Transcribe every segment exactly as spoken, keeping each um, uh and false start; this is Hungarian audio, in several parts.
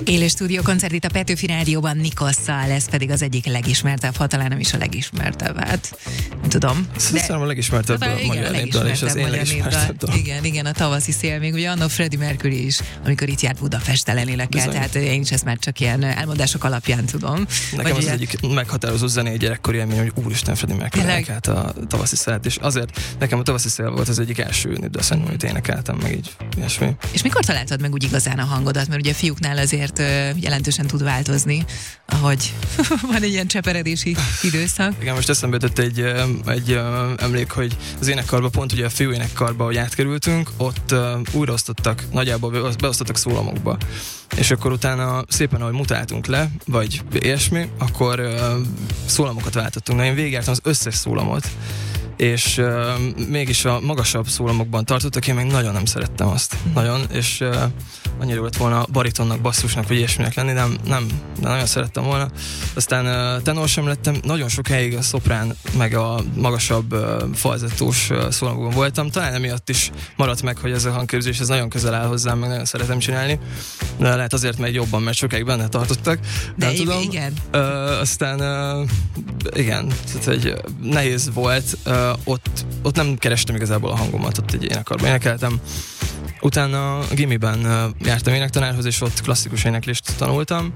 Élő stúdió koncert itt a Petőfi Rádióban Nikosszal, ez pedig az egyik legismertebb, ha talán nem is a legismertebb, hát nem tudom. Szerintem a legismertebb de, a igen, magyar népdal, és az én legismertebb dal. Igen, igen, a tavaszi szél, még ugye annak Freddie Mercury is, amikor itt járt Budapesten elénekel, tehát én is ezt már csak ilyen elmondások alapján tudom. Nekem Vagy az ugye... egyik meghatározó zenei gyerekkori élmény, hogy úristen, Freddie Mercury énekelt a tavaszi szélt, és azért nekem a tavaszi szél volt az egyik első népdal, amit énekeltem, meg így ilyesmi. És mikor találtad meg úgy igazán a hangodat, mert ugye a fiúknál azért jelentősen tud változni, ahogy van egy ilyen cseperedési időszak. Igen, most eszembe jutott egy, egy emlék, hogy az énekkarba, pont ugye a fiú énekkarba, hogy átkerültünk, ott újraosztottak, nagyjából beosztottak szólamokba. És akkor utána szépen, ahogy mutáltunk le, vagy ilyesmi, akkor szólamokat váltottunk. Na, én végigjártam az összes szólamot, és uh, mégis a magasabb szólamokban tartottak, én meg nagyon nem szerettem azt. Mm. Nagyon, és uh, annyira lett volna baritonnak, basszusnak, vagy ilyesminek lenni, nem, nem, nem nagyon szerettem volna. Aztán uh, tenor sem lettem, nagyon sokáig a szoprán, meg a magasabb uh, falzettós uh, szólamokban voltam. Talán emiatt is maradt meg, hogy ez a hangképzés ez nagyon közel áll hozzám, meg nagyon szeretem csinálni. De lehet azért, mert jobban, mert sokáig benne tartottak. De nem igen. tudom. igen. Uh, aztán uh, igen, tehát hogy nehéz volt. Uh, Ott, ott nem kerestem igazából a hangomat, ott egy énekarban énekeltem. Utána a gimiben uh, jártam énektanárhoz, és ott klasszikus éneklést tanultam,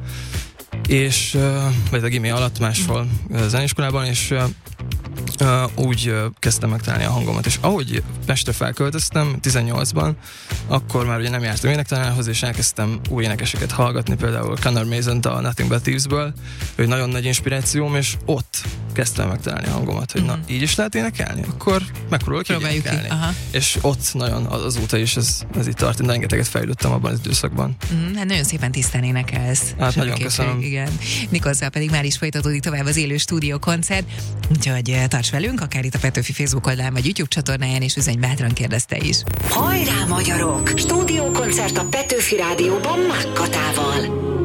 és uh, vagy a gimi alatt máshol uh, zeneiskolában, és uh, Uh, úgy uh, kezdtem megtalálni a hangomat, és ahogy Pestre felköltöztem tizennyolcban, akkor már ugye nem jártam énektanárhoz, és elkezdtem új énekeseket hallgatni, például Conor Mason-t a Nothing But Thieves-ből, ő nagyon nagy inspirációm, és ott kezdtem megtalálni a hangomat, hogy mm-hmm. na, így is lehet énekelni, akkor megpróbálok így énekelni. És ott nagyon azóta is ez, ez itt tart, én rengeteget fejlődtem abban az időszakban. Mm, hát nagyon szépen tisztán énekelsz. Hát nagyon köszönöm. Igen. Nikosszal pedig már is folytatódik tovább az élő stúdió koncert, úgyhogy tarts velünk, akár itt a Petőfi Facebook oldalán vagy YouTube csatornáján, és üzenj bátran, kérdezte is. Hajrá, magyarok! Stúdiókoncert a Petőfi Rádióban Mákkatával.